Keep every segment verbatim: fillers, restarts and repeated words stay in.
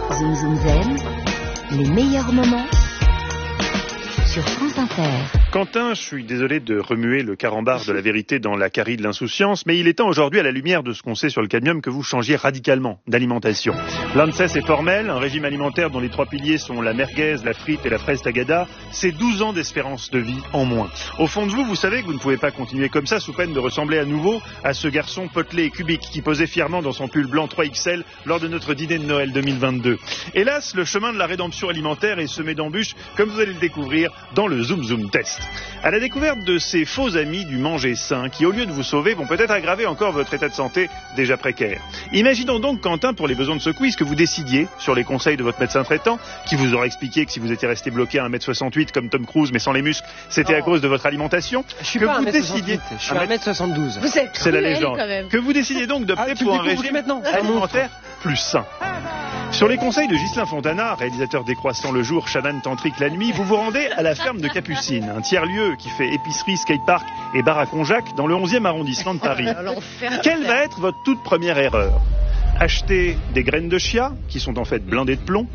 Zoom Zoom Zen, les meilleurs moments sur France Inter. Quentin, je suis désolé de remuer le carambar de la vérité dans la carie de l'insouciance, mais il est temps aujourd'hui, à la lumière de ce qu'on sait sur le cadmium, que vous changiez radicalement d'alimentation. L'A N S E S est formel, un régime alimentaire dont les trois piliers sont la merguez, la frite et la fraise tagada, c'est douze ans d'espérance de vie en moins. Au fond de vous, vous savez que vous ne pouvez pas continuer comme ça sous peine de ressembler à nouveau à ce garçon potelé et cubique qui posait fièrement dans son pull blanc trois X L lors de notre dîner de Noël deux mille vingt-deux. Hélas, le chemin de la rédemption alimentaire est semé d'embûches, comme vous allez le découvrir dans le Zoom Zoom Test. À la découverte de ces faux amis du manger sain qui, au lieu de vous sauver, vont peut-être aggraver encore votre état de santé déjà précaire. Imaginons donc, Quentin, pour les besoins de ce quiz, que vous décidiez, sur les conseils de votre médecin traitant, qui vous aura expliqué que si vous étiez resté bloqué à un mètre soixante-huit comme Tom Cruise mais sans les muscles, c'était oh. à cause de votre alimentation. Je suis que pas vous un décidiez... Je suis à un mètre soixante-douze. Vous êtes C'est la cruel, légende. quand même. Que vous décidiez donc d'opter ah, pour un régime maintenant. alimentaire plus sain. Sur les conseils de Ghislain Fontana, réalisateur décroissant le jour, chaman tantrique la nuit, vous vous rendez à la ferme de Capucine, un tiers-lieu qui fait épicerie, skatepark et bar à Conjac dans le onzième arrondissement de Paris. Quelle va être votre toute première erreur ? Acheter des graines de chia, qui sont en fait blindées de plomb,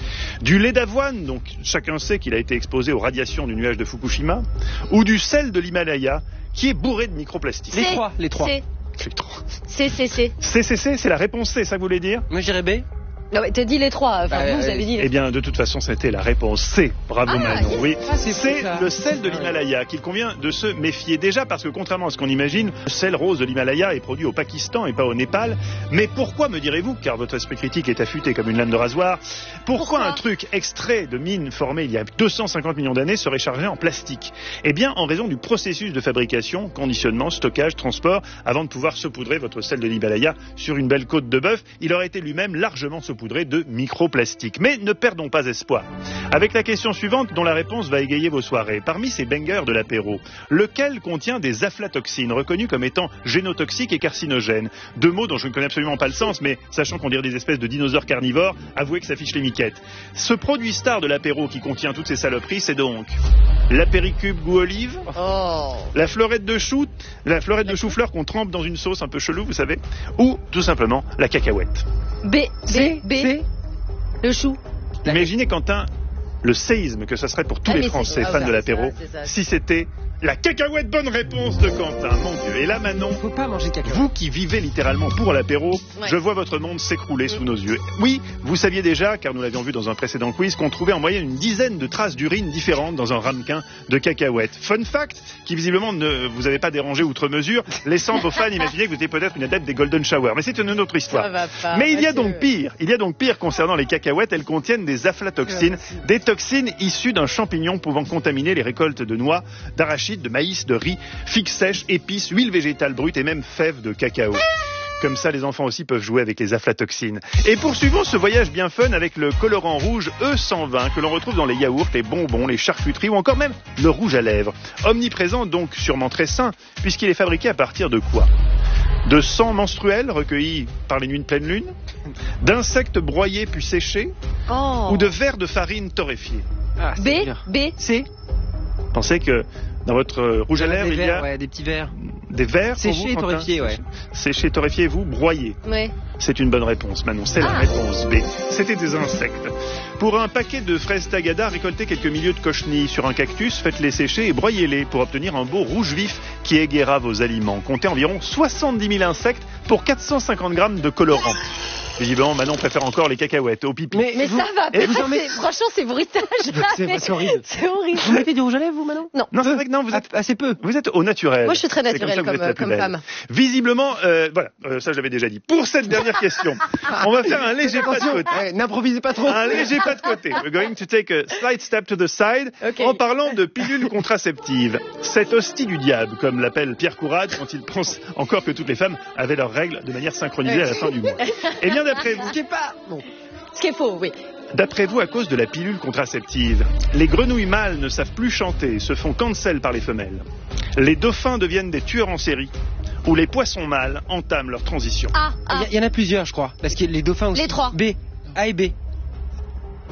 du lait d'avoine, donc chacun sait qu'il a été exposé aux radiations du nuage de Fukushima, ou du sel de l'Himalaya, qui est bourré de microplastiques. Les trois, les trois. C. Les trois. C, C, C. C, C, C, c'est la réponse C, ça vous voulait dire ? Moi, je dirais B. Non, mais t'as dit les trois. Enfin, bah, vous, vous euh, avez dit. Eh bien, de toute façon, c'était la réponse C. Bravo, Ah, Manon. yes. Oui, Ah, c'est c'est fou, ça. le sel de l'Himalaya qu'il convient de se méfier. Déjà parce que, contrairement à ce qu'on imagine, le sel rose de l'Himalaya est produit au Pakistan et pas au Népal. Mais pourquoi, me direz-vous, car votre esprit critique est affûté comme une lame de rasoir, pourquoi, Pourquoi un truc extrait de mine formé il y a deux cent cinquante millions d'années serait chargé en plastique ? Eh bien, en raison du processus de fabrication, conditionnement, stockage, transport, avant de pouvoir saupoudrer votre sel de l'Himalaya sur une belle côte de bœuf, il aurait été lui-même largement saupoudré de micro plastique. Mais ne perdons pas espoir. Avec la question suivante, dont la réponse va égayer vos soirées. Parmi ces bangers de l'apéro, lequel contient des aflatoxines, reconnues comme étant génotoxiques et carcinogènes ? Deux mots dont je ne connais absolument pas le sens, mais sachant qu'on dirait des espèces de dinosaures carnivores, avouez que ça fiche les miquettes. Ce produit star de l'apéro qui contient toutes ces saloperies, c'est donc l'apéricube goût olive, Oh. la fleurette de chou, la fleurette de chou-fleur qu'on trempe dans une sauce un peu chelou, vous savez, ou tout simplement la cacahuète. B, C, B, B. C. Le chou. Imaginez, Quentin, le séisme que ça serait pour tous Ah, les mais Français c'est- fans ah, de l'apéro c'est ça, c'est ça. si c'était la cacahuète. Bonne réponse de Quentin, mon Dieu. Et là, Manon, Faut pas manger caca. vous qui vivez littéralement pour l'apéro, Ouais. je vois votre monde s'écrouler sous nos yeux. Oui, vous saviez déjà, car nous l'avions vu dans un précédent quiz, qu'on trouvait en moyenne une dizaine de traces d'urine différentes dans un ramequin de cacahuètes. Fun fact, qui visiblement ne vous avait pas dérangé outre mesure, laissant vos fans imaginer que vous étiez peut-être une adepte des Golden Shower. Mais c'est une autre histoire. Ça va pas. Mais il y a Monsieur. donc pire. Il y a donc pire concernant les cacahuètes. Elles contiennent des aflatoxines, des toxines issues d'un champignon pouvant contaminer les récoltes de noix, d'arachides, de maïs, de riz, figues sèches, épices, huile végétale brute et même fèves de cacao. Comme ça, les enfants aussi peuvent jouer avec les aflatoxines. Et poursuivons ce voyage bien fun avec le colorant rouge E cent vingt que l'on retrouve dans les yaourts, les bonbons, les charcuteries ou encore même le rouge à lèvres. Omniprésent, donc sûrement très sain, puisqu'il est fabriqué à partir de quoi ? De sang menstruel recueilli par les nuits de pleine lune, d'insectes broyés puis séchés, Oh. ou de verre de farine torréfié. Ah, B, c'est dur. B. C. Pensez que dans votre euh, rouge à lèvres, Des il y verres, a ouais, des petits verres. des verres pour Séchés vous, et Quentin ? torréfiés, ouais. Séchés, torréfiés, vous, broyés. Ouais. C'est une bonne réponse, Manon. C'est la Ah. réponse B. C'était des insectes. Pour un paquet de fraises tagada, récoltez quelques milieux de cochenilles sur un cactus, faites-les sécher et broyez-les pour obtenir un beau rouge vif qui égaiera vos aliments. Comptez environ soixante-dix mille insectes pour quatre cent cinquante grammes de colorant. Visiblement, Manon préfère encore les cacahuètes au pipi. Mais vous, ça va et pas. vous en mettez- c'est- Franchement, c'est bruitage. C'est- c'est horrible. C'est horrible. vous mettez du rouge à lèvres, vous, Manon? Non. Non, c'est vrai que non, vous êtes, Assez peu. vous êtes au naturel. Moi, je suis très C'est naturelle ça que vous comme, êtes la plus comme belle. femme. Visiblement, euh, voilà, euh, ça je l'avais déjà dit. Pour cette dernière question, on va faire un léger pas de Attention, côté. ouais, n'improvisez pas trop. Un léger pas de côté. We're going to take a slight step to the side Ok. en parlant de pilules contraceptives. Cette hostie du diable, comme l'appelle Pierre Courade quand il pense encore que toutes les femmes avaient leurs règles de manière synchronisée à la fin du mois. Eh bien, d'après vous, Ce qui est pas. Bon. Ce qui est faux, oui. D'après vous, à cause de la pilule contraceptive, les grenouilles mâles ne savent plus chanter, se font cancel par les femelles. Les dauphins deviennent des tueurs en série, ou les poissons mâles entament leur transition. A, A. Il y, y en a plusieurs, je crois. Parce que les dauphins aussi. Les trois. B. A et B. Je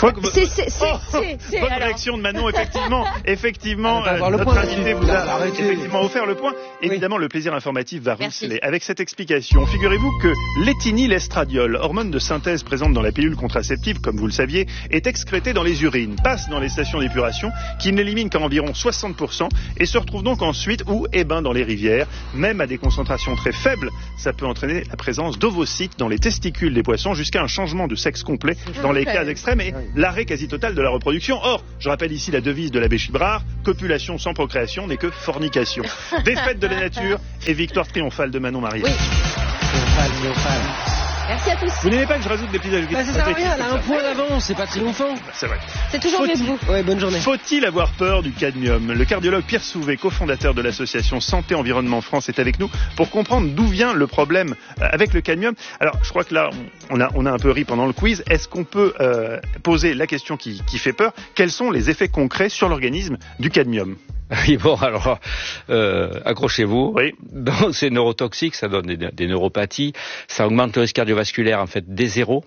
Je crois que C'est, c'est, c'est, Oh, c'est, c'est, bonne alors. réaction de Manon, effectivement, effectivement, Elle va euh, avoir le notre point invité là-dessus. vous a Arrêtez. effectivement offert le point. Évidemment, le plaisir informatif va Merci. ruisseler. Avec cette explication, figurez-vous que l'éthinylestradiol, hormone de synthèse présente dans la pilule contraceptive, comme vous le saviez, est excrétée dans les urines, passe dans les stations d'épuration, qui n'éliminent qu'à environ soixante pour cent et se retrouve donc ensuite ou eh ben, dans les rivières. Même à des concentrations très faibles, ça peut entraîner la présence d'ovocytes dans les testicules des poissons jusqu'à un changement de sexe complet dans les cas extrêmes et l'arrêt quasi total de la reproduction. Or, je rappelle ici la devise de l'abbé Chibrard, copulation sans procréation n'est que fornication. Défaite de la nature et victoire triomphale de Manon Marie. Oui. Triomphal, triomphal. Merci à tous. Vous n'aimez pas que je rajoute des petits ajouts Bah, ça sert à rien, elle a un point d'avance, c'est pas triomphant. C'est vrai. C'est toujours mieux que Faut-il- vous. Ouais, bonne journée. Faut-il avoir peur du cadmium? Le cardiologue Pierre Souvé, cofondateur de l'association Santé Environnement France, est avec nous pour comprendre d'où vient le problème euh, avec le cadmium. Alors, je crois que là, on a, on a un peu ri pendant le quiz. Est-ce qu'on peut euh, poser la question qui, qui fait peur? Quels sont les effets concrets sur l'organisme du cadmium? Oui, bon, alors, euh, accrochez-vous. Oui. Donc, c'est neurotoxique, ça donne des, des neuropathies, ça augmente le risque cardiovasculaire, en fait, dès zéro.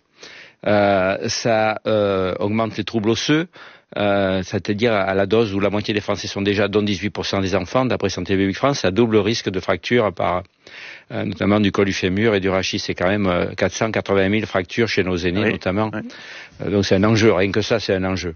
Euh, ça euh, augmente les troubles osseux, euh, c'est-à-dire à la dose où la moitié des Français sont déjà, dont dix-huit pour cent des enfants, d'après Santé publique France, ça double le risque de fracture par, euh, notamment du col du fémur et du rachis. C'est quand même euh, quatre cent quatre-vingt mille fractures chez nos aînés, Oui. notamment. Oui. Euh, donc c'est un enjeu, rien que ça, c'est un enjeu.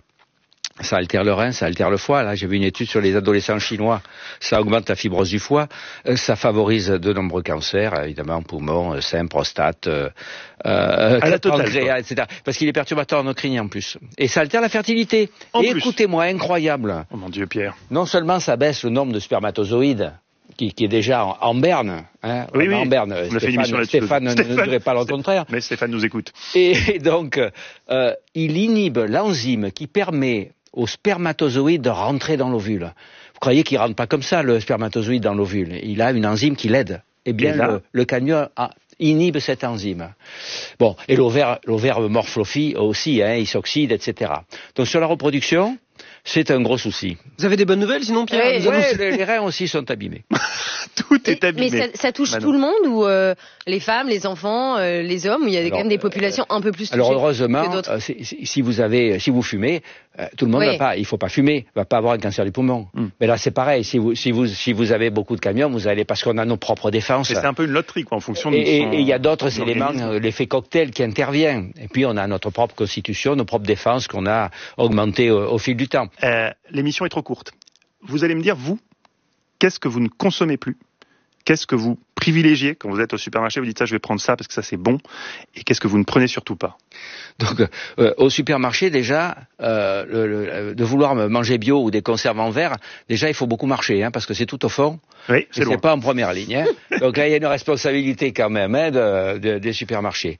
Ça altère le rein, ça altère le foie. Là, j'ai vu une étude sur les adolescents chinois. Ça augmente la fibrose du foie. Euh, ça favorise de nombreux cancers, évidemment, poumons, euh, sein, prostate, euh, euh, À la totale, pancréas, quoi. et cetera. Parce qu'il est perturbateur endocrinien en plus. Et ça altère la fertilité. En Et plus. écoutez-moi, incroyable. Oh mon Dieu, Pierre. Non seulement ça baisse le nombre de spermatozoïdes, qui, qui est déjà en, en berne. Hein, Oui, oui. en berne. On a fait une émission Stéphane, là-dessus. Stéphane ne dirait pas le contraire. Mais Stéphane nous écoute. Et donc, euh, il inhibe l'enzyme qui permet au spermatozoïde de rentrer dans l'ovule. Vous croyez qu'il rentre pas comme ça, le spermatozoïde, dans l'ovule? Il a une enzyme qui l'aide. Eh bien, Et là le, le cadmium a- inhibe cette enzyme. Bon, et l'ovaire, l'ovaire morphophie aussi, hein, il s'oxyde, et cetera. Donc, sur la reproduction, c'est un gros souci. Vous avez des bonnes nouvelles sinon, Pierre? Ouais, Nous avons- Ouais, les, les reins aussi sont abîmés. Tout est Et- abîmé. mais ça, ça touche Manon. tout le monde ou euh, les femmes, les enfants, euh, les hommes, ou il y a des- Alors, quand même des populations un peu plus touchées Alors heureusement, que d'autres. euh, si, si- si vous avez, si vous fumez, euh, tout le monde Oui. va pas. Il faut pas fumer, va pas avoir un cancer du poumon. Mm. Mais là, c'est pareil. Si vous, si vous, si vous avez beaucoup de camions, vous allez parce qu'on a nos propres défenses. Et c'est un peu une loterie, quoi, en fonction de Et et- son- et il y a d'autres son éléments, organisme. euh, l'effet cocktail qui intervient. Et puis on a notre propre constitution, nos propres défenses qu'on a augmentées au, au fil du temps. Euh, L'émission est trop courte. Vous allez me dire, vous, qu'est-ce que vous ne consommez plus? Qu'est-ce que vous privilégiez quand vous êtes au supermarché? Vous dites ça, je vais prendre ça parce que ça c'est bon. Et qu'est-ce que vous ne prenez surtout pas? Donc, euh, au supermarché, déjà, euh, le, le- de vouloir manger bio ou des conserves en verre, déjà, il faut beaucoup marcher, hein, parce que c'est tout au fond. Oui, c'est Et loin. c'est pas en première ligne. Hein. Donc là, il y a une responsabilité quand même hein, de, de- des supermarchés.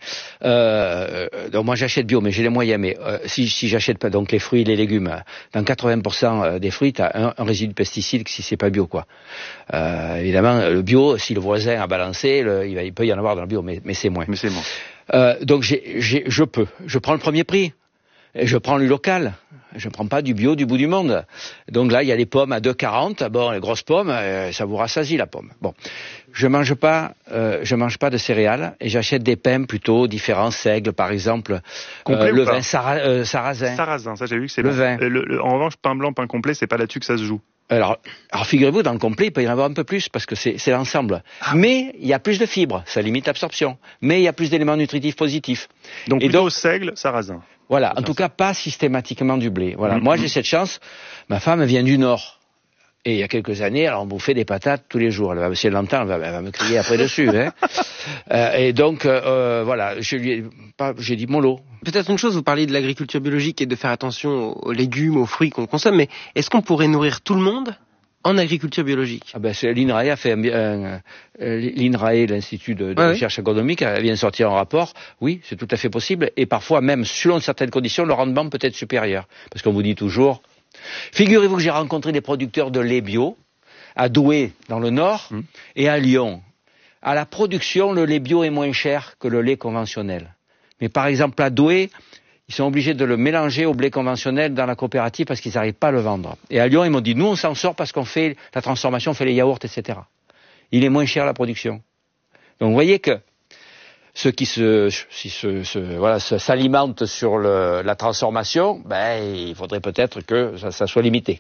Euh, donc moi, j'achète bio, mais j'ai les moyens. Mais euh, si, si j'achète pas donc les fruits et les légumes, dans quatre-vingts pour cent des fruits, tu as un, un résidu de pesticide si c'est pas bio, quoi. Euh, évidemment, le bio, si le voisin a balancé, le, il, va, il peut y en avoir dans le bio, mais, mais c'est moins. Mais c'est bon. Euh, donc j'ai, j'ai, je peux. Je prends le premier prix. Et je prends le local. Je ne prends pas du bio du bout du monde. Donc là, il y a les pommes à deux quarante. Bon, les grosses pommes, euh, ça vous rassasie la pomme. Bon, je mange pas, euh, je mange pas de céréales et j'achète des pains plutôt différents, seigle par exemple, Complet euh, ou le pas vin sara- euh, sarrasin. Sarrasin, ça j'ai vu que c'est Le bon. vin. Euh, le- le- en revanche, pain blanc, pain complet, c'est pas là-dessus que ça se joue. Alors, alors figurez-vous, dans le complet, il peut y en avoir un peu plus parce que c'est, c'est l'ensemble. Ah. Mais il y a plus de fibres, ça limite l'absorption. Mais il y a plus d'éléments nutritifs positifs. Donc Et plutôt donc- seigle, sarrasin. Voilà, C'est en tout ça. cas pas systématiquement du blé. Voilà, Mhm. moi j'ai cette chance. Ma femme vient du Nord. Et il y a quelques années, elle en bouffait des patates tous les jours. Elle va, si elle l'entend, elle va, elle va me crier après dessus. Hein. Euh, et donc, euh, voilà, je lui ai, pas, j'ai dit mollo. Peut-être une chose, vous parliez de l'agriculture biologique et de faire attention aux légumes, aux fruits qu'on consomme, mais est-ce qu'on pourrait nourrir tout le monde en agriculture biologique? Ah ben, c'est, L'INRAE a fait un, un, euh, l'INRAE, l'Institut de, de Ouais, recherche agronomique, elle vient de sortir un rapport. Oui, c'est tout à fait possible. Et parfois, même selon certaines conditions, le rendement peut être supérieur. Parce qu'on vous dit toujours... Figurez-vous que j'ai rencontré des producteurs de lait bio à Douai, dans le Nord, Mmh. et à Lyon. À la production, le lait bio est moins cher que le lait conventionnel. Mais par exemple, à Douai, ils sont obligés de le mélanger au blé conventionnel dans la coopérative parce qu'ils n'arrivent pas à le vendre. Et à Lyon, ils m'ont dit, nous, on s'en sort parce qu'on fait la transformation, on fait les yaourts, et cetera. Il est moins cher la production. Donc, vous voyez que ceux qui se, si se, se voilà, se, s'alimentent sur le, la transformation, ben, il faudrait peut-être que ça, ça soit limité.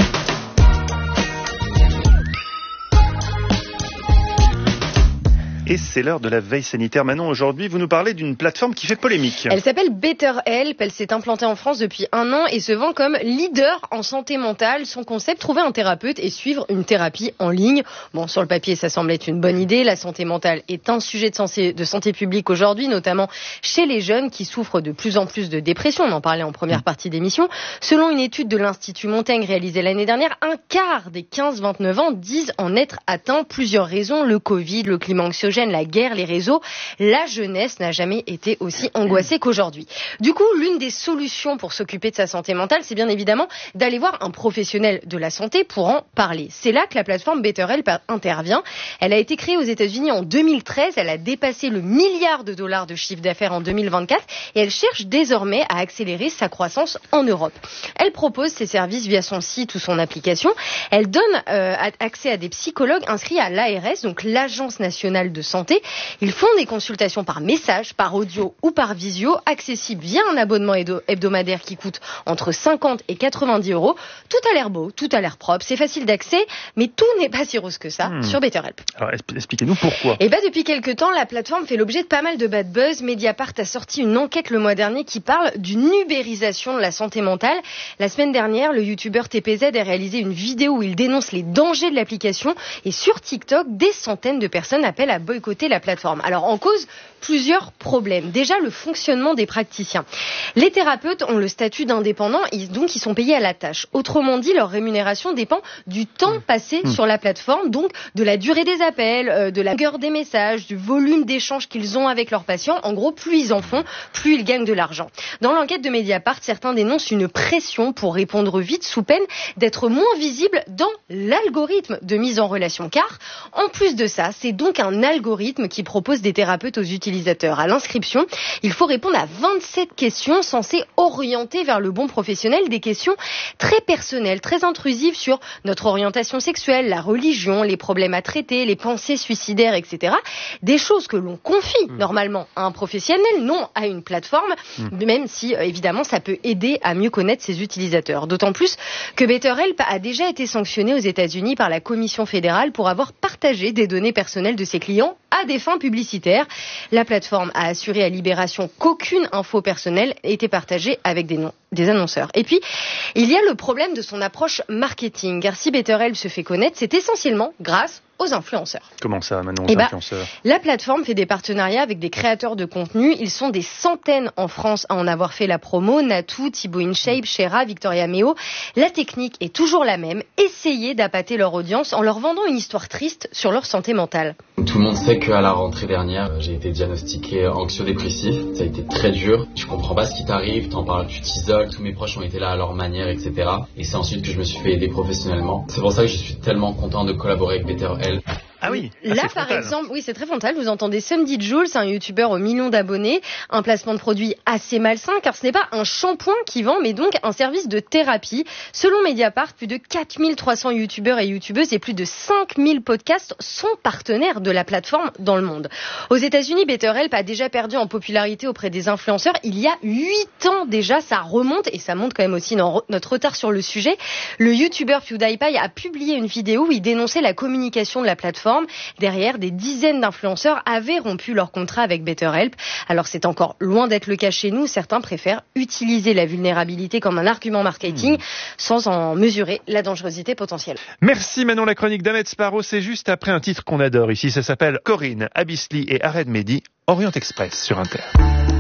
Et c'est l'heure de la veille sanitaire. Manon, aujourd'hui, vous nous parlez d'une plateforme qui fait polémique. Elle s'appelle BetterHelp. Elle s'est implantée en France depuis un an et se vend comme leader en santé mentale. Son concept, trouver un thérapeute et suivre une thérapie en ligne. Bon, sur le papier, ça semble être une bonne idée. La santé mentale est un sujet de santé, de santé publique aujourd'hui, notamment chez les jeunes qui souffrent de plus en plus de dépression. On en parlait en première partie d'émission. Selon une étude de l'Institut Montaigne réalisée l'année dernière, un quart des quinze vingt-neuf ans disent en être atteints. Plusieurs raisons, le Covid, le climat anxiogène, la guerre, les réseaux, la jeunesse n'a jamais été aussi angoissée qu'aujourd'hui. Du coup, l'une des solutions pour s'occuper de sa santé mentale, c'est bien évidemment d'aller voir un professionnel de la santé pour en parler. C'est là que la plateforme BetterHelp intervient. Elle a été créée aux États-Unis en deux mille treize, elle a dépassé le milliard de dollars de chiffre d'affaires en deux mille vingt-quatre et elle cherche désormais à accélérer sa croissance en Europe. Elle propose ses services via son site ou son application. Elle donne euh, accès à des psychologues inscrits à l'A R S, donc l'Agence nationale de santé. Ils font des consultations par message, par audio ou par visio, accessibles via un abonnement hebdomadaire qui coûte entre cinquante et quatre-vingt-dix euros. Tout a l'air beau, tout a l'air propre, c'est facile d'accès, mais tout n'est pas si rose que ça hmm. sur BetterHelp. Alors expliquez-nous pourquoi. Et bah depuis quelques temps, la plateforme fait l'objet de pas mal de bad buzz. Mediapart a sorti une enquête le mois dernier qui parle d'une ubérisation de la santé mentale. La semaine dernière, le youtubeur T P Z a réalisé une vidéo où il dénonce les dangers de l'application et sur TikTok, des centaines de personnes appellent à boycotter la plateforme. Alors en cause, plusieurs problèmes. Déjà, le fonctionnement des praticiens. Les thérapeutes ont le statut d'indépendants, donc ils sont payés à la tâche. Autrement dit, leur rémunération dépend du temps passé mmh. sur la plateforme, donc de la durée des appels, de la longueur des messages, du volume d'échanges qu'ils ont avec leurs patients. En gros, plus ils en font, plus ils gagnent de l'argent. Dans l'enquête de Mediapart, certains dénoncent une pression pour répondre vite sous peine d'être moins visibles dans l'algorithme de mise en relation. Car, en plus de ça, c'est donc un algorithme qui propose des thérapeutes aux utilisateurs. À l'inscription, il faut répondre à vingt-sept questions censées orienter vers le bon professionnel, des questions très personnelles, très intrusives sur notre orientation sexuelle, la religion, les problèmes à traiter, les pensées suicidaires, et cetera. Des choses que l'on confie mmh. normalement à un professionnel, non à une plateforme, mmh. même si euh, évidemment ça peut aider à mieux connaître ses utilisateurs. D'autant plus que BetterHelp a déjà été sanctionné aux États-Unis par la Commission fédérale pour avoir partagé des données personnelles de ses clients à des fins publicitaires. La plateforme a assuré à Libération qu'aucune info personnelle était partagée avec des noms des annonceurs. Et puis, il y a le problème de son approche marketing. Car si BetterHelp se fait connaître, c'est essentiellement grâce aux influenceurs. Comment ça, maintenant, aux eh bah, influenceurs? La plateforme fait des partenariats avec des créateurs de contenu. Ils sont des centaines en France à en avoir fait la promo. Natou, Thibaut InShape, Shera, Victoria Meo. La technique est toujours la même. Essayer d'appâter leur audience en leur vendant une histoire triste sur leur santé mentale. Tout le monde sait qu'à la rentrée dernière, j'ai été diagnostiqué anxio-dépressif. Ça a été très dur. Tu comprends pas ce qui t'arrive, t'en parles, tu t'isoles. Tous mes proches ont été là à leur manière, et cetera. Et c'est ensuite que je me suis fait aider professionnellement. C'est pour ça que je suis tellement content de collaborer avec BetterHelp. Ah oui, là ah, par frontal. exemple, oui c'est très frontal, vous entendez Somedy Jules, c'est un youtubeur aux millions d'abonnés, un placement de produit assez malsain car ce n'est pas un shampoing qui vend mais donc un service de thérapie. Selon Mediapart, plus de quatre mille trois cents youtubeurs et youtubeuses et plus de cinq mille podcasts sont partenaires de la plateforme dans le monde. Aux États-Unis, BetterHelp a déjà perdu en popularité auprès des influenceurs il y a huit ans déjà, ça remonte et ça montre quand même aussi notre retard sur le sujet. Le youtubeur PewDiePie a publié une vidéo où il dénonçait la communication de la plateforme. Derrière, des dizaines d'influenceurs avaient rompu leur contrat avec BetterHelp. Alors c'est encore loin d'être le cas chez nous. Certains préfèrent utiliser la vulnérabilité comme un argument marketing mmh. sans en mesurer la dangerosité potentielle. Merci Manon, la chronique d'Ahmed Sparrow. C'est juste après un titre qu'on adore ici. Ça s'appelle Corinne, Abisli et Ared Mehdi, Orient Express sur Inter.